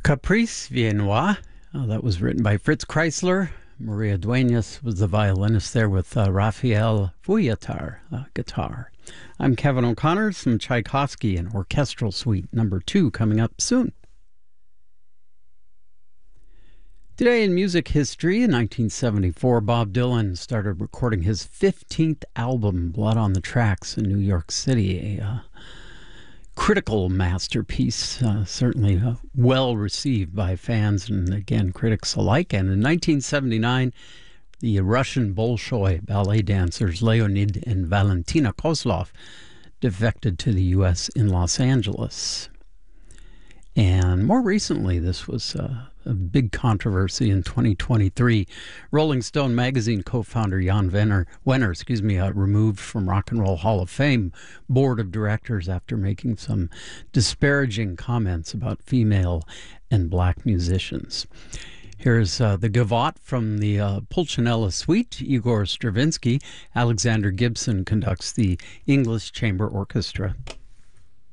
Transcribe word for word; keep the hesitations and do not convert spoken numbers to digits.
Caprice Viennois. Uh, that was written by Fritz Kreisler. Maria Duenas was the violinist there with uh, Raphael Vujatar, uh, guitar. I'm Kevin O'Connor, some Tchaikovsky and Orchestral Suite number two coming up soon. Today in music history, in nineteen seventy-four, Bob Dylan started recording his fifteenth album, Blood on the Tracks, in New York City. A uh, critical masterpiece, uh, certainly uh, well received by fans and, again, critics alike. And in nineteen seventy-nine, the Russian Bolshoi ballet dancers Leonid and Valentina Kozlov defected to the U S in Los Angeles. And more recently, this was uh, a big controversy in twenty twenty-three. Rolling Stone magazine co-founder Jan Wenner, Wenner, excuse me, uh, removed from Rock and Roll Hall of Fame board of directors after making some disparaging comments about female and black musicians. Here's uh, the Gavotte from the uh, Pulcinella Suite, Igor Stravinsky. Alexander Gibson conducts the English Chamber Orchestra.